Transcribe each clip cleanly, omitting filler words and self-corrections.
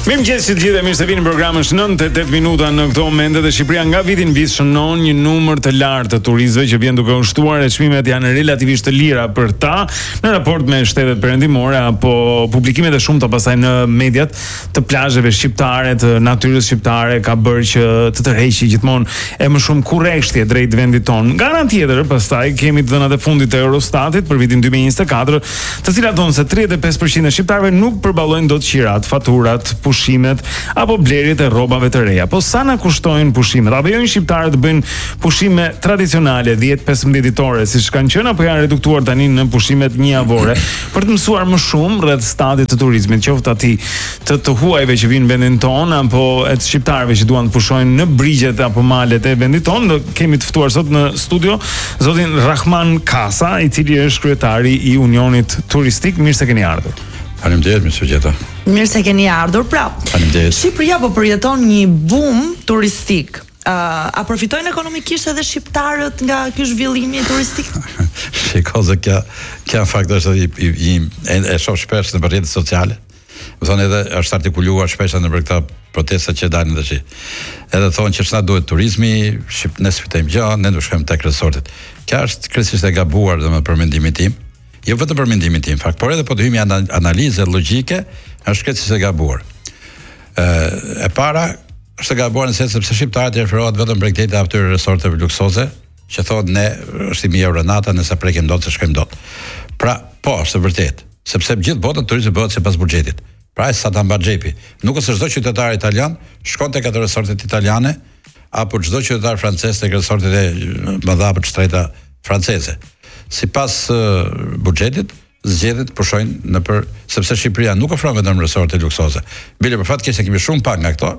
Mirëmëngjes të gjithëve, mirë se vini në programin 98 minuta në këto momente dhe Shqipëria nga viti në vit shënon një numër të lartë të turistëve që vjen duke u shtuar e çmimet janë relativisht të lira për ta në raport me shtetet perëndimore apo publikimet e shumta pasaj në mediat të plazheve shqiptare, të natyrës shqiptare ka bërë që të tërheqë gjithmonë e më shumë kurreshtje drejt vendit ton. Nga ana tjetër, pastaj kemi dhënat e fundit të Eurostatit për vitin 2024, të cilat thonë se 35% e shqiptarëve nuk përballojnë dot qirat, faturat, pushimet apo blerjet e rrobave të reja. Po sa na kushtojnë pushimet? A vjen shqiptarët të bëjnë pushime tradicionale 10-15 ditore, siç kanë qenë, apo janë reduktuar tani në pushimet një javore për të mësuar më shumë rreth stadit të turizmit, qoftë aty të huajve që vinë në vendin ton apo e të shqiptarëve që duan të pushojnë në brigjet apo malet e vendit ton. Ne kemi të ftuar sot në studio zotin Rahman Kasa, i cili është kryetari i Unionit Turistik. Mirë se keni ardhur. Faleminderit, Mr. Gjeta. Mirë se keni ardhur. Pra, Shqipëria po përjeton një boom turistik. A përfitojnë ekonomikisht edhe shqiptarët nga ky zhvillim turistik? Shikoj kjo fakt është e shoh shpesh në rrjetet sociale. Më thonë edhe është artikuluar shpesh në për këta protesta që dalin tash. Edhe thonë që ç'na duhet turizmi, ne sfitojmë gjë, ne do shkojmë tek resortet. Kjo është kryesisht e gabuar domethënë për mendimin tim. Jo vetëm për mendimin tim, fakt, por edhe po të hyjmë në analizë logjike, është kryesisht e gabuar. E para është e gabuar në sens sepse shqiptarët referohet vetëm për këto atyre resorteve luksoze, që thonë ne është 1000 euro nata, nëse prekim dot se shkojmë dot. Pra, po, është vërtet, sepse gjithë botën turizmi bëhet sipas buxhetit. Pra, sa ta mban xhepi. Nuk është çdo qytetar italian shkon tek ato resortet italiane apo çdo qytetar francez tek resortet e mëdha apo shtrejta franceze. Sipas buxhetit zgjedhet pushojnë sepse Shqipëria nuk ofron vetëm resorte luksoze. Bile për fat keq se kemi shumë pak nga këto.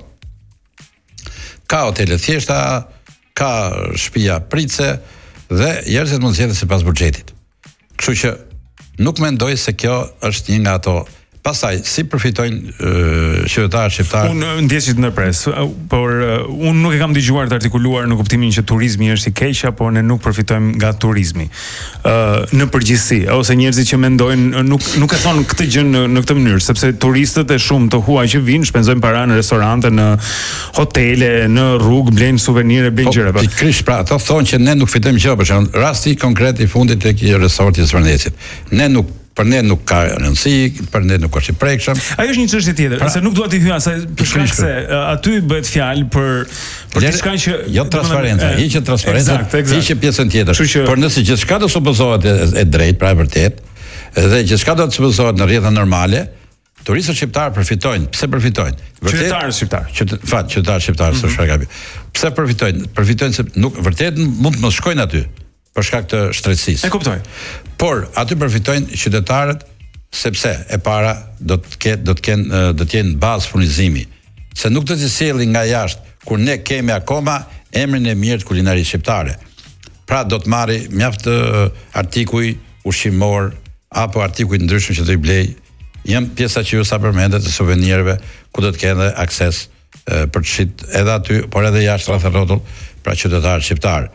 Ka hotele thjeshta, ka shtëpia pritse dhe njerëzit mund zgjedhin sipas buxhetit. Kështu që nuk mendoj se kjo është një nga ato. Pastaj si përfitojnë qytetarët shqiptarë? Unë ndjesit në pres, por unë nuk e kam dëgjuar të artikuluar në kuptimin që turizmi është i keq apo ne nuk përfitojmë nga turizmi. Në përgjithësi, ose njerëzit që mendojnë nuk e thonë këtë gjë në këtë mënyrë, sepse turistët e shumë të huaj që vinë shpenzojnë para në restorante, në hotele, në rrugë, blejnë suvenire, blejnë gjëra. Pikërisht, pra, ato thonë që ne nuk fitojmë gjë, për shembull, rasti konkret i fundit tek resorti i Zvërnecit. Për ne nuk ka rëndësi, për ne nuk është i prekshëm. Ajo është një çështje tjetër, se nuk dua të hyj asaj për shkak se aty bëhet fjalë për diçka që jo transparencë, hiqet transparencë, hiqet pjesën tjetër. Por nëse gjithçka do supozohet e drejtë, pra e vërtet, dhe gjithçka do të supozohet në rrjeta normale, turistët shqiptar përfitojnë. Pse përfitojnë? Qytetarët shqiptar. Qytetarët shqiptar, s'është gabi. Pse përfitojnë? Përfitojnë se nuk vërtet mund të mos shkojnë aty për shkak të shtresisë. E kuptoj. Por aty përfitojnë qytetarët sepse e para do të jenë bazë furnizimi, se nuk do të sjellin nga jashtë kur ne kemi akoma emrin e mirë të kulinarisë shqiptare. Pra do të marri mjaft artikuj ushqimor apo artikuj të ndryshëm që do i blej. Janë pjesa që ju sa përmendet të suvenirëve ku do të kenë akses për të shit edhe aty, por edhe jashtë rreth rrotull, pra qytetarët shqiptar.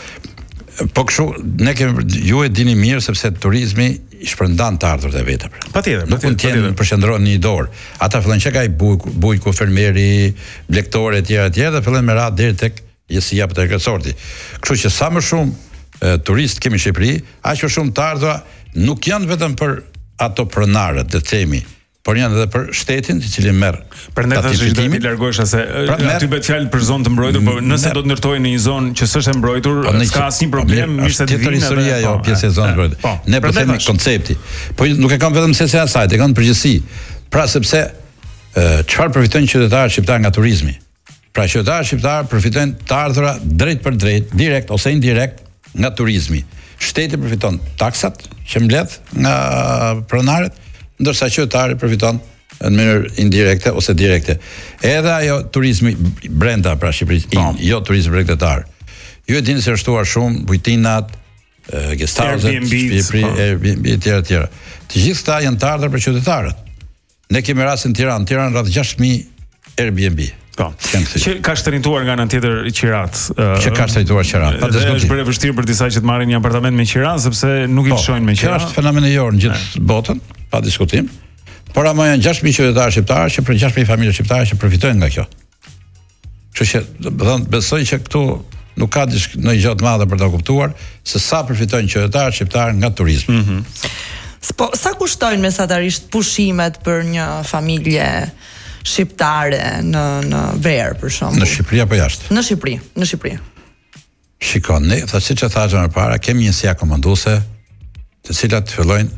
Po kështu ne ju e dini mirë sepse turizmi i shpërndan të ardhurat e vetë. Patjetër. Nuk mund të jenë përqendrohen në një dorë. Ata fillojnë që ka i bujku, fermieri, blektore etj dhe fillojnë me radhë deri tek jesia apo tek resorti. Kështu që sa më shumë turistë kemi në Shqipëri, aq më shumë të ardhura nuk janë vetëm për ato pronarët, të themi, por janë edhe për shtetin i cili merr. Prandaj tash do të largohesh se aty bëhet fjalë për zonë të mbrojtur, por nëse do të ndërtohej në një zonë që s'është e mbrojtur, s'ka asnjë problem, mirë se të vinë. Historia jo, pjesë e zonës mbrojtur. Ne po themi koncepti. Po nuk e kam vetëm se asaj, e kanë përgjithësi. Pra sepse çfarë përfitojnë qytetarët shqiptar nga turizmi? Pra qytetarët shqiptar përfitojnë të ardhura drejt për drejt, direkt ose indirekt nga turizmi. Shteti përfiton taksat që mbledh nga pronarët, ndërsa qytetari përfiton në mënyrë indirekte ose direkte. Edhe ajo turizmi brenda pra Shqipërisë, jo turizmi bregdetar. Ju e dini se është shtuar shumë bujtinat, guest houses, Airbnb etj. Të gjithë këta janë të ardhur për qytetarët. Ne kemi rastin Tiranë rreth 6000 Airbnb. Po. Që ka shtrënituar nga ana tjetër qirat. Që ka shtrënituar qirat. Është bërë vështirë për disa që të marrin një apartament me qirat sepse nuk i lëshojnë me qirat. Kjo është fenomen i orë në gjithë botën, pa diskutim. Por ama janë 6.000 qytetarë shqiptarë që për 6.000 familje shqiptare që përfitojnë nga kjo. Kështu që besoj që këtu nuk ka ndonjë gjë të madhe për ta kuptuar se sa përfitojnë qytetarët shqiptarë nga turizmi. Sa kushtojnë mesatarisht pushimet për një familje shqiptare në verë për shembull? Në Shqipëri apo jashtë? Në Shqipëri. Shikon, ne, siç e thashëm më parë, kemi një sija komanduese, të cilat fillojnë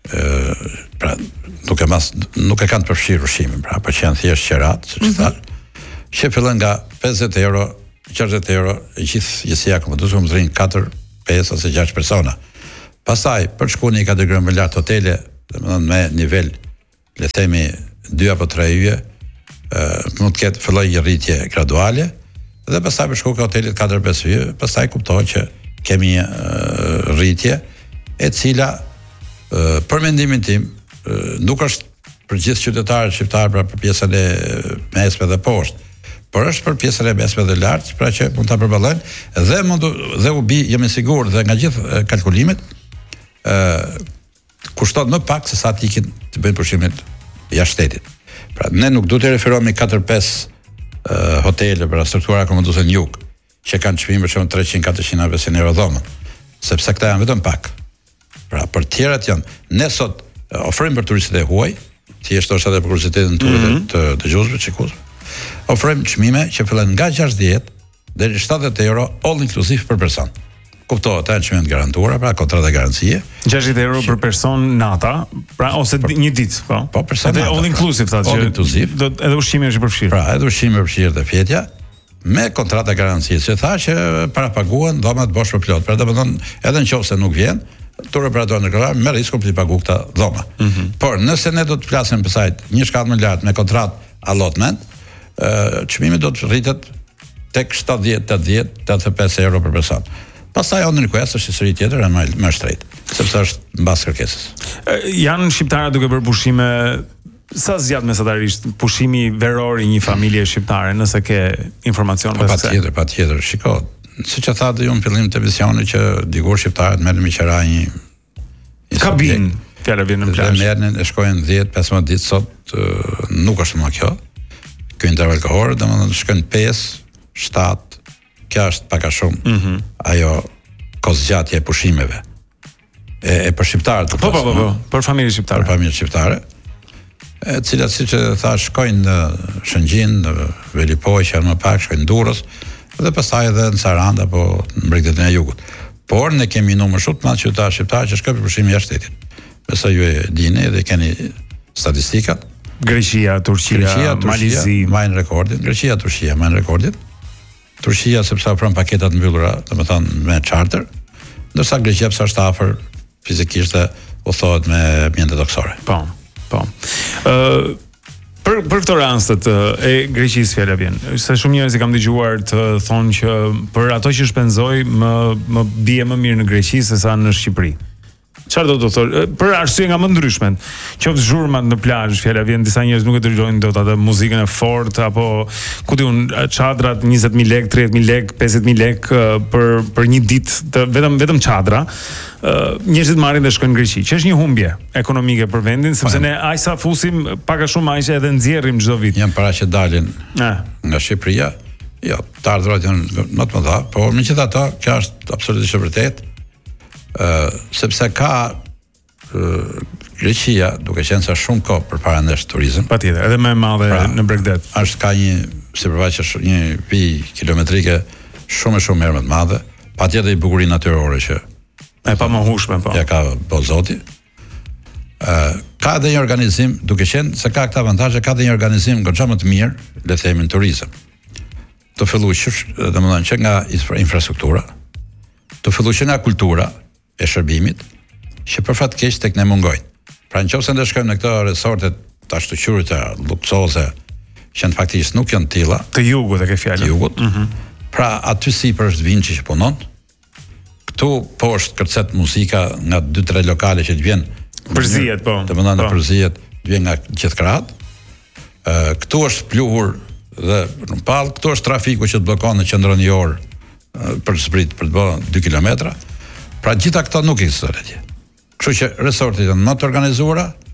pra nuk e kanë të përfshirë ushimin, pra, po që janë thjesht qerat, siç thash, që fillojnë nga 50 euro, 60 euro, gjithë njësia komanduese më zrin 4, 5 ose 6 persona. Pastaj, për shku një kategori më lartë hotele, me nivel, le themi 2 apo 3 yje, mund të ketë filloj një rritje graduale, dhe pastaj për shku ka hotelit 4-5 yje, pastaj kuptohet që kemi një rritje, e cila për mendimin tim nuk është për gjithë qytetarët shqiptarë, pra për pjesën e mesme dhe poshtë, por është për pjesën e mesme dhe lartë, pra që mund ta përballojnë dhe u bi, jam i sigurt dhe nga gjithë kalkulimet kushton më pak se sa të ikin të bëjnë pushimet jashtë shtetit. Pra ne nuk duhet të referohemi 4-5 hotele për struktura komanduese në jug, që kanë çmime për shembull 300-400 euro dhomën, sepse këta janë vetëm pak. Pra për tjerat janë, ne sot ofrojmë për turistët e huaj, thjesht është edhe për kuriozitetin tuaj të dëgjuesve çikus. Ofrojmë çmime që fillojnë nga 60 deri 70 euro all inclusive për person. Kuptohet, janë çmime të garantuara, pra kontrata garancie. 60 euro për person nata, pra ose një ditë, po. Po person nata. All inclusive thatë all inclusive. Do edhe ushqimi është i përfshirë. Pra, edhe ushqimi është i përfshirë dhe fjetja me kontrata garancie, që tha që para paguhen dhomat bosh për plot. Pra domethënë, edhe nëse nuk vjen, tur operator ndërkombëtar me riskun për të paguar këta dhoma. Por nëse ne do të flasim për sajt një shkallë më lart me kontratë allotment, çmimi do të rritet tek 70-85 euro për person. Pastaj on request është histori tjetër, më shtrejt, sepse është mbas kërkesës. Janë shqiptarë duke bërë pushime. Sa zgjat mesatarisht pushimi veror i një familje shqiptare, nëse ke informacion për këtë? Patjetër. Shiko, siç e thatë ju në fillim të emisionit që dikur shqiptarët merren me qira një kabinë, fjala vjen në plazh. Merren e shkojnë 10-15 ditë, sot nuk është më kjo. Ky interval kohor, domethënë shkojnë 5-7, kjo është pak a shumë. Ajo kozgjatja e pushimeve. E për shqiptarët. Po, për familje shqiptare. Për familje shqiptare. E cilat siç e thash shkojnë në Shëngjin, në Velipoj, që janë më pak, shkojnë në Durrës, dhe pastaj edhe në Sarandë apo në Bregdetin e Jugut. Por ne kemi numër shumë të madh qytetarë shqiptarë që shkojnë për pushime jashtë shtetit. Besoj ju e dini dhe keni statistikat. Greqia, Turqia, Malizi majnë rekordin. Greqia, Turqia majnë rekordin. Turqia sepse ofron paketat mbyllura, domethënë me charter, ndërsa Greqia pse është afër fizikisht dhe udhëtohet me mjete toksore. Po. Për këto rastet e Greqisë fjala vjen. Se shumë njerëz i kam dëgjuar të thonë që për ato që shpenzoj më bie më mirë në Greqi se sa në Shqipëri. Çfarë do të thotë? Për arsye nga më ndryshme. Qoftë zhurmat në plazh, fjala vjen, disa njerëz nuk e dëgjojnë dot atë muzikën e fortë apo ku diun çadrat 20.000 lekë, 30.000 lekë, 50.000 lekë për një ditë, vetëm çadra. Njerëzit marrin dhe shkojnë në Greqi, që është një humbje ekonomike për vendin, sepse ne aq sa fusim pak a shumë aq edhe nxjerrim çdo vit. Janë para që dalin nga Shqipëria. Jo, të ardhurat janë më të mëdha, por megjithatë, kjo është absolutisht e vërtetë. Sepse ka Greqia, duke qenë sa shumë kohë përpara nesh turizëm. Patjetër, edhe më e madhe në Bregdet. Është ka një sipërfaqe një vijë kilometrike shumë më të madhe, patjetër i bukurinë natyrore që e pamohueshme, po. Ja ka Zoti. Ka dhe një organizim, duke qenë se ka këta avantazhe, ka dhe një organizim goxha më të mirë, le të themi, në turizëm. Të filluar, domethënë që nga infrastruktura, të filluar që nga kultura e shërbimit, që për fat keq tek ne mungojnë. Pra nëse ne shkojmë në këto resorte të ashtuqyrita luksoze, që në faktikisht nuk janë tilla, të jugut e ke fjalën. Të jugut. Pra aty sipër është Vinçi që punon. Këtu poshtë kërcet muzika nga 2-3 lokale që të vjen përzihet, po. Domethënë përzihet, të vjen nga gjithë krahët. Këtu është pluhur dhe në pall, këtu është trafiku që të bllokon në qendron një orë për zbrit për të bërë 2 kilometra. Pra gjitha këto nuk ekzistojnë atje. Kështu që resortet janë më të organizuara,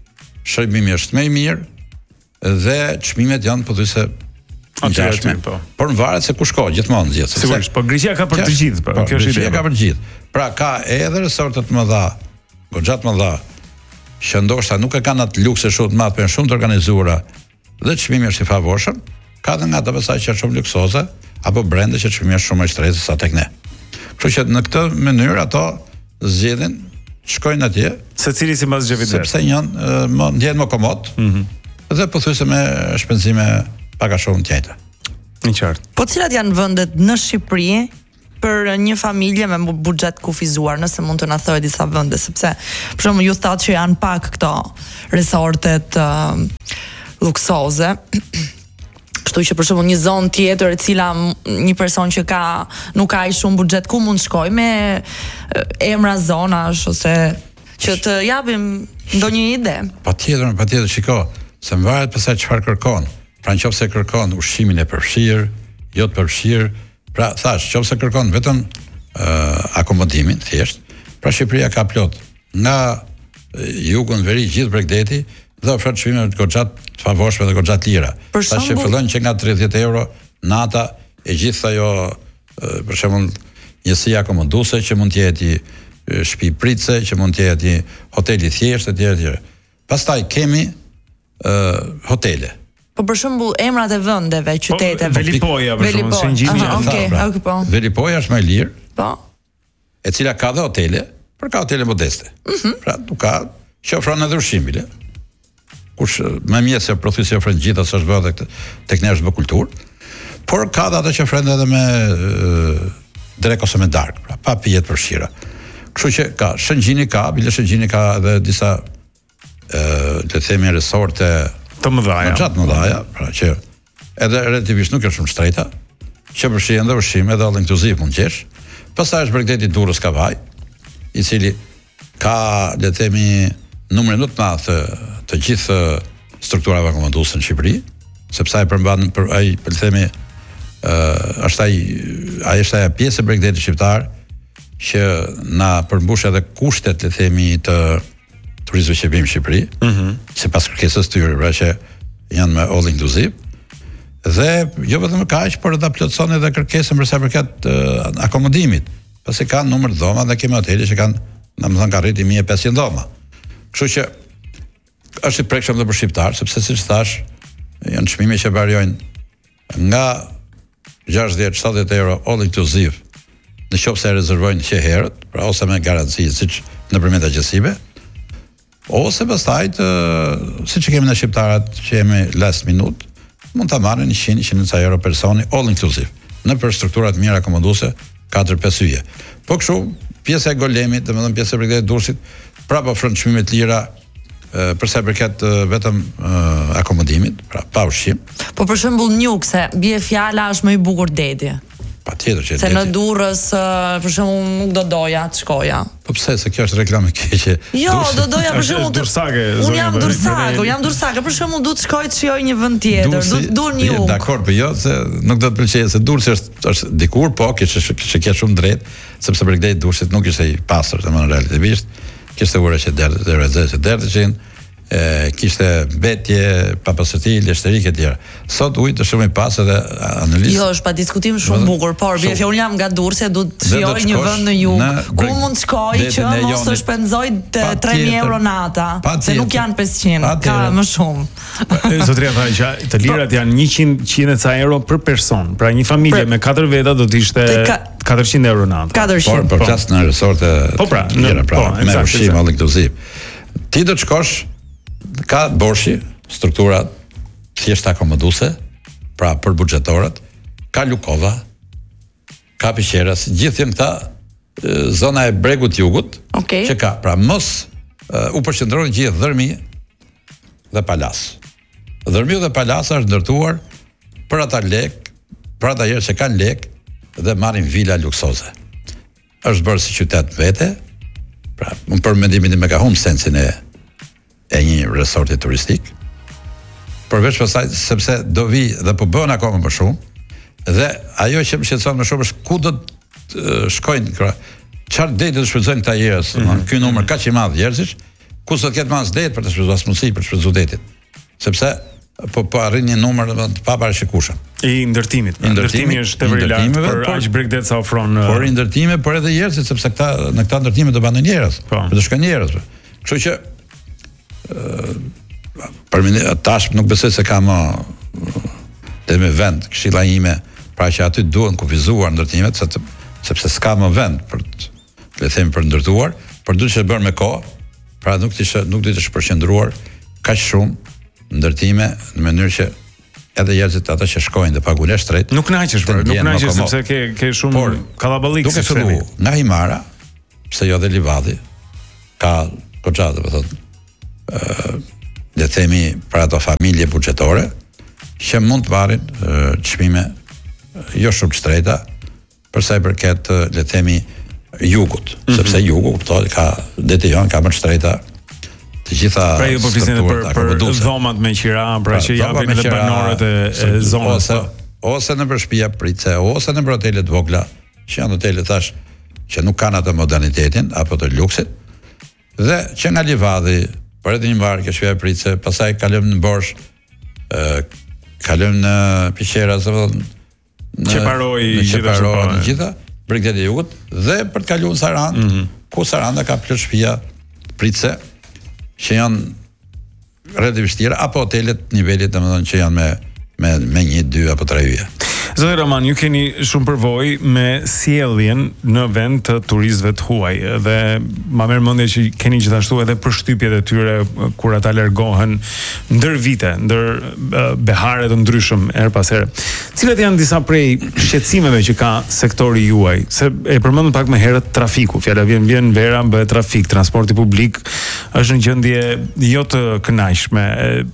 shërbimi është më i mirë dhe çmimet janë pothuajse ngjashme. Por varet se ku shko gjithmonë nxjerr. Sigurisht, po Greqia ka për të gjithë, po kjo është ide. Ka për të gjithë. Pra ka edhe resorte të mëdha, goxha të mëdha, që ndoshta nuk e kanë atë lukse shumë të madh, por janë shumë të organizuara dhe çmimi është i favorshëm. Ka edhe nga ato pasaj që është shumë luksoze apo brende që çmimi është shumë më i shtrenjtë sa tek ne. Kështu që në këtë mënyrë ato zgjedhin, shkojnë atje, secili sipas xhevit vet. Sepse ndjehen më komod. Dhe pothuajse me shpenzime pak a shumë të njëjta. Në qartë. Po cilat janë vendet në Shqipëri për një familje me buxhet kufizuar, nëse mund të na thojë disa vende, sepse për shembull ju thatë që janë pak këto resortet luksoze. Kështu që për shembull një zonë tjetër e cila një person që nuk ka ai shumë buxhet, ku mund shkojë me emra zonash ose që të japim ndonjë ide. Patjetër, shiko, se varet pastaj çfarë kërkon. Pra nëse kërkon ushqimin e përfshirë, jo të përfshirë, pra thash, nëse kërkon vetëm akomodimin thjesht, pra Shqipëria ka plot nga jugu në veri gjithë Bregdeti dhe ofron çmime të goxha të favorshme dhe goxha të lira. Tash që fillojnë që nga 30 euro nata e gjithë ajo për shembull njësi akomoduese që mund të jetë shtëpi pritse, që mund të jetë hoteli thjesht etj. Pastaj kemi hotele. Po për shembull emrat e vendeve, qyteteve. Velipoja për shembull, Shëngjimi. Okej, po. Velipoja është më e lirë. Po. E cila ka dhe hotele, por ka hotele modeste. Pra nuk ka që ofron edhe ushqimin. Kush më mirë se profesi ofron gjithë ato që bëhet tek ne është bë kulturë. Por ka dhe ato që ofron edhe me drek ose me darkë, pra pa pije të përfshira. Kështu që ka Shëngjini ka, bile Shëngjini ka edhe disa le të themi resorte të mëdhaja. Të mëdhaja, pra që edhe relativisht nuk është shumë shtrejta, që përfshin edhe ushqim, edhe all inkluziv mund qesh. Pastaj është Bregdeti Durrës Kavaj, i cili ka, le të themi, numrin më të madh të gjithë strukturave akomoduese në Shqipëri, sepse ai përmban ai, le të themi, është ai pjesë e Bregdetit shqiptar që na përmbush edhe kushtet, le të themi, të turizmit që bëjmë në Shqipëri, sipas kërkesës tyre, pra që janë me all inclusive. Dhe jo vetëm kaq, por ata plotëson edhe kërkesën për sa i përket akomodimit. Pasi kanë numër dhoma dhe kemi hotele që kanë, domethënë ka rriti 1500 dhoma. Kështu që është i prekshëm edhe për shqiptar, sepse siç thash, janë çmime që variojnë nga 60-70 euro all inclusive, nëse rezervojnë që herët, pra ose me garanci siç nëpërmjet agjensive, ose pastaj siç e kemi në shqiptarët që jemi last minute, mund ta marrin 100-120 euro personi all inclusive. Në për strukturat mira akomoduese 4-5 yje. Po kështu, pjesa e golemit, domethënë pjesa e Bregdetit Durrësit, prapë ofron çmime të lira për sa i përket vetëm akomodimit, pra pa ushqim. Po për shembull Njukse, bie fjala është më i bukur deti. Patjetër që se në Durrës për shembull nuk do doja të shkoja. Po pse, se kjo është reklamë keqe? Jo, do doja për shembull Dursake. Unë jam Dursake, për shembull duhet të shkoj të shijoj një vend tjetër, duhet një ujë. Dakor, po jo se nuk do të pëlqejë se Durrësi është dikur, po kishte shumë drejt, sepse Bregdeti Durrësit nuk ishte i pastër, domethënë relativisht, kishte ura që derdheshin, kishte mbetje, papastërti, leshterik e tjera. Sot ujit është shumë i pastër dhe analizë. Jo, është pa diskutim shumë bukur, por bie unë jam nga Durrësi, duhet të shijoj një vend në jug. Ku mund të shkoj që mos të shpenzoj 3000 euro nata, se nuk janë 500, ka më shumë. Zotria tha që të lirat janë 100 ca euro për person. Pra një familje me 4 veta do të ishte 400 euro nata. 400. Por flas në resorte. Po pra, me ushqim all inclusive. Ti do të shkosh, ka borshi, struktura thjesht akomoduese, pra për buxhetorët, ka lukova, ka piqeras, gjithë janë këta zona e bregut jugut, që ka, pra mos u përqendroni gjithë dhërmi dhe palas. Dhërmiu dhe palasa është ndërtuar për ata lek, për ata njerëz që kanë lek dhe marrin vila luksoze. Është bërë si qytet vete, pra unë për mendimin tim e ka humbur sensin e një resorti turistik. Përveç pastaj sepse do vi dhe po bën akoma më shumë, dhe ajo që më shqetëson më shumë është ku do të shkojnë, çfarë deti të shfrytëzojnë këta njerëz, ky numër kaq i madh njerëzish, ku sot ketë mas det për të shpenzuar mundësi për të shpenzuar detit. Sepse po arrin një numër të paparashikueshëm. I ndërtimit. Ndërtimi është tepër i lartë për aq bregdet sa ofron. Por i ndërtime, por edhe njerëzit, sepse në këta ndërtime do banë njerëz. Për të shkojnë njerëz. Kështu që tash nuk besoj se ka më me vend këshilla ime, pra që aty duhen kufizuar ndërtimet, sepse s'ka më vend për le them për ndërtuar, por duhet të bërë me kohë, pra nuk duhet të shpërqendruar kaq shumë ndërtime në mënyrë që edhe njerëzit ata që shkojnë dhe pagulesh drejt. Nuk kënaqesh sepse ke shumë kallaballik. Duke filluar nga Himara, pse jo dhe Livadi, ka goxha, domethënë le themi për ato familje buxhetore që mund të marrin çmime jo shumë të shtrejta për sa i përket le themi jugut, sepse jugu kuptohet ka deti jon ka më të shtrejta të gjitha. Pra ju po flisin për dhomat me qira, pra që japin edhe banorët e zonës. Ose në shtëpia pritse, ose në hotele të vogla, që janë hotele tash që nuk kanë atë modernitetin apo të luksit. Dhe që nga Livadi, por edhe një varë që shpia pritse, pastaj kalojmë në Borsh, kalojmë në Piqera, në gjitha, bregdeti e jugut, dhe për të kaluar në Sarandë, ku Saranda ka plot shtëpia pritse që janë relativisht tjera, apo hotelet nivelit, domethënë që janë me 1, 2 apo 3 yje. Zoti Roman, ju keni shumë përvojë me sjelljen në vend të turistëve të huaj dhe ma merr mendje që keni gjithashtu edhe përshtypjet e tyre kur ata largohen ndër vite, ndër behare të ndryshëm her pas here. Cilat janë disa prej shqetësimeve që ka sektori juaj? Se e përmendëm pak më herët trafiku, fjala vjen vera, bëhet trafik, transporti publik është në gjendje jo të kënaqshme.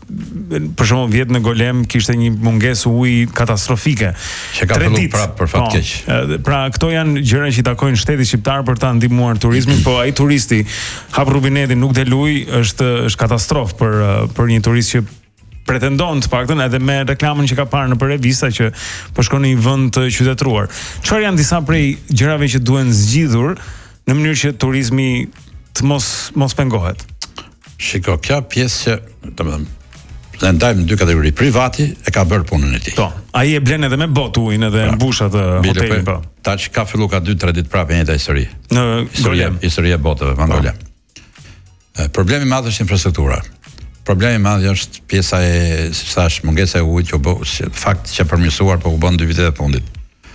Për shembull, vjet në Golem kishte një mungesë uji katastrofike. Që ka filluar prapë për fat keq. Pra këto janë gjëra që i takojnë shtetit shqiptar për ta ndihmuar turizmin, po ai turisti hap rubinetin, nuk del ujë, është katastrofë për një turist që pretendon të paktën edhe me reklamën që ka parë në revista që po shkon në një vend të qytetëruar. Çfarë janë disa prej gjërave që duhen zgjidhur në mënyrë që turizmi të mos pengohet? Shiko, kjo pjesë që, domethënë, ne ndajmë në dy kategori. Privati e ka bërë punën e tij. Po, ai e blen edhe me botë ujin edhe mbush atë hotelin, po. Tash ka filluar ka 2-3 ditë prapë njëjta histori. Në Golem, historia e botëve, në Golem. Problemi i madh është infrastruktura. Problemi i madh është pjesa e, siç thash, mungesa e ujit që fakt që përmirësuar, po u bën 2 vitet e fundit.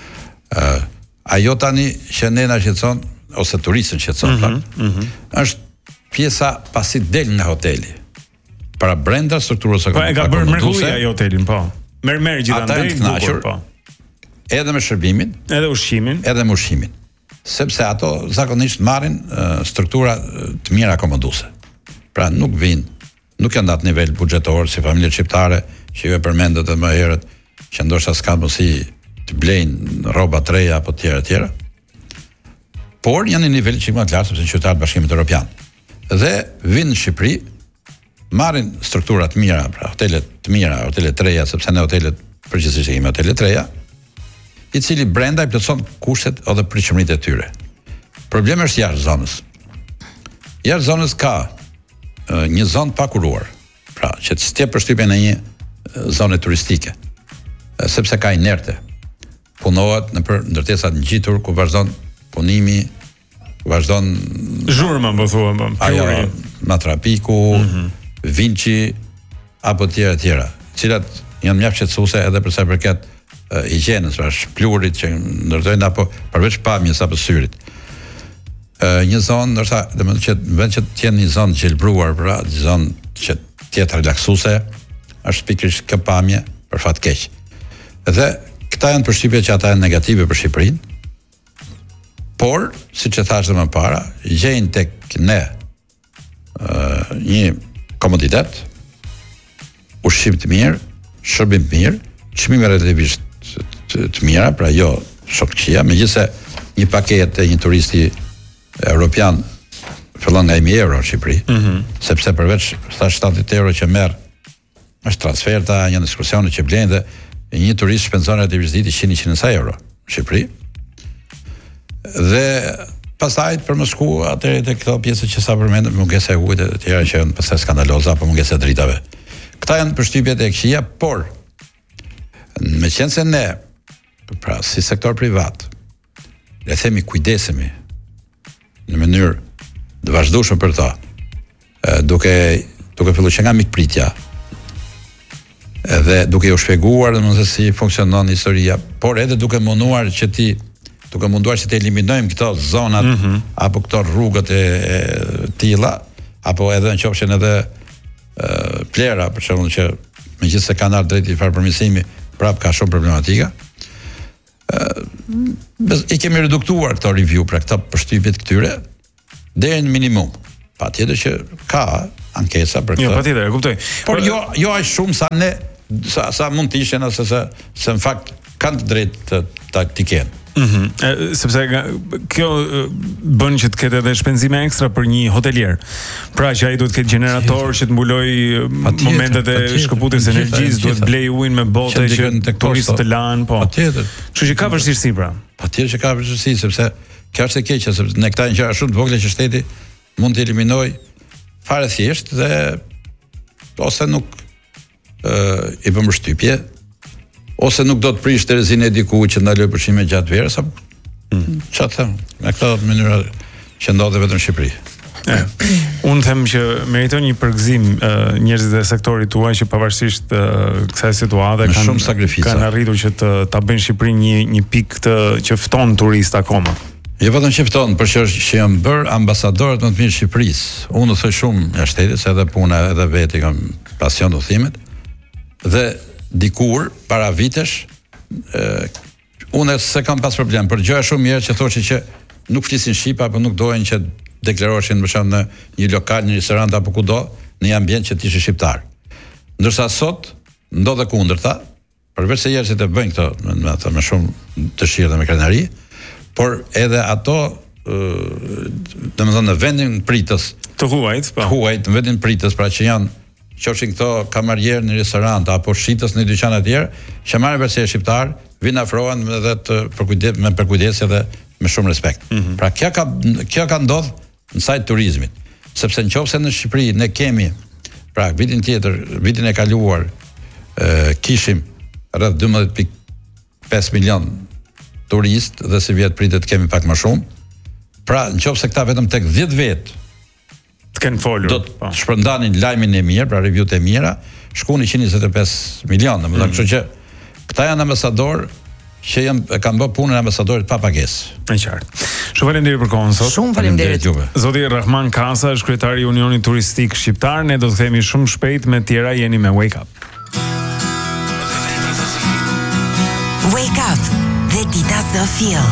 Ajo tani që ne na shqetëson ose turistën shqetëson, është pjesa pasi del nga hoteli. Para brenda strukturës së po e ka bërë mrekullia ai hotelin, po. Merr gjithandaj bukur, po. Edhe me shërbimin, edhe ushqimin. Sepse ato zakonisht marrin struktura të mira akomoduese. Pra nuk janë atë nivel buxhetor si familjet shqiptare që ju e përmendët edhe më herët, që ndoshta s'kan mundësi të blejnë rroba të reja apo të tjera. Por janë në nivel që më të lartë sepse qytetarët e Bashkimit Evropian. Dhe vinë në Shqipëri, marrin struktura të mira, pra hotelet të mira, hotelet të reja, sepse ne hotelet përgjithsisht kemi hotelet të reja, i cili brenda i plotson kushtet edhe pritshmëritë e tyre. Problemi është jashtë zonës. Jashtë zonës ka një zonë pakuruar, pra që të s'tjep përshtypje në një zonë turistike, sepse ka inerte. Punohet në për ndërtesa të ngjitur ku vazhdon punimi, vazhdon zhurma, po thuam, ajo Matrapiku, Vinci apo tjera, cilat janë mjaft shqetësuese edhe për sa i përket higjienës, pra shplurit që ndërtojnë apo përveç pamjes apo syrit. Një zonë, ndoshta, domethënë që vend që të jenë një zonë gjelbruar, pra një zonë që të jetë relaksuese, është pikërisht kjo pamje për fat keq. Dhe këta janë përshtypjet që ata janë negative për Shqipërinë. Por, siç e thashë më para, gjejnë tek ne një komoditet, ushqim të mirë, shërbim të mirë, çmime relativisht të mira, pra jo shumë të këqija, megjithëse një paketë e një turisti evropian fillon nga 1000 euro në Shqipëri, sepse përveç sa 70 euro që merr është transferta, janë ekskursione që blen dhe një turist shpenzon relativisht ditë 100-100 euro në Shqipëri. Dhe pastaj për më shku atëherë te këto pjesë që sa përmendëm, mungesa e ujit e të tjera që janë pastaj skandaloza apo mungesa e dritave. Këta janë përshtypjet e këqija, por meqense ne, pra si sektor privat, le themi kujdesemi në mënyrë të vazhdueshme për ta, duke filluar që nga mikpritja, edhe duke u shpjeguar domosdoshmë se si funksionon historia, por edhe duke munduar që të eliminojmë këto zonat apo këto rrugët e tilla, apo edhe nëse edhe plera, për shembull, që megjithëse kanë ardhur drejt i farpërmirësimi, prap ka shumë problematika. I kemi reduktuar këto review, pra këto përshtypjet këtyre deri në minimum. Patjetër që ka ankesa për këtë. Jo, patjetër, e kuptoj. Por jo aq shumë sa ne sa mund të ishin ose se në fakt kanë të drejtë të kenë. Sepse kjo bën që të ketë edhe shpenzime ekstra për një hotelier. Pra që ai duhet të ketë generator që të mbuloj momentet e shkëputjes energjisë, duhet blej ujin me bote që turistët të lanë, po. Patjetër. Kështu që ka vështirësi pra. Patjetër që ka vështirësi, sepse kjo është e keqja, sepse ne këta gjëra shumë të vogla që shteti mund të eliminoj fare thjesht dhe ose nuk i bën shtypje, ose nuk do të prish terezinë e diku që ndaloj pushime gjatë verës, apo çfarë them, me këtë mënyrë që ndodhet vetëm në Shqipëri. Unë them që meriton një përgëzim njerëzit e sektorit tuaj që pavarësisht kësaj situate kanë arritur që ta bëjnë Shqipërinë një pikë që fton turistë akoma. Jo vetëm që fton, por që janë bërë ambasadorët më të mirë Shqipërisë. Unë thoj shumë jashtë shtetit, se edhe puna edhe vetë kam pasion udhëtimet. Dhe dikur para vitesh unë se kam pas problem, por gjëja shumë mirë që thoshin që nuk flisin shqip apo nuk dohen që deklaroheshin për shembull në një lokal, një restorant apo kudo, në një ambient që të ishin shqiptar. Ndërsa sot ndodhe kundërta, përveç se njerëzit e bëjnë këto me shumë dëshirë dhe me krenari, por edhe ato domethënë në vendin pritës të huajt, po. Në vendin pritës, pra që janë qofshin këto kamarierë në restorant apo shitës në dyqane të tjerë, që marrin vetë se shqiptar, vinë afrohen edhe me përkujdesje dhe me shumë respekt. Pra kjo ka ndodhur në sajt turizmit, sepse nëse në Shqipëri ne kemi, pra vitin e kaluar kishim rreth 12.5 milion turist dhe si vjet pritet kemi pak më shumë. Pra nëse këta vetëm tek 10 vjet të kenë folur, do të shpërndanin lajmin e mirë, pra review-t e mira, shkoni 125 milion, domethënë, kështu që këta janë ambasador që kanë bërë punën e ambasadorit pa pagesë. Në qartë. Shumë faleminderit për kohën sot. Shumë faleminderit juve. Zoti Rahman Kasa, është kryetari i Unionit Turistik Shqiptar. Ne do të kthehemi shumë shpejt me tjera, jeni me Wake Up. Wake Up dhe Dita Zofill.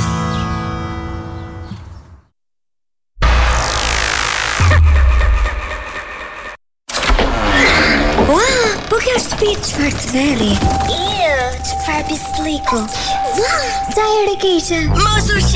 Po kjo shtëpi çfarë të veri? Çfarë pisliku? Ua, çfarë keqe? Mos u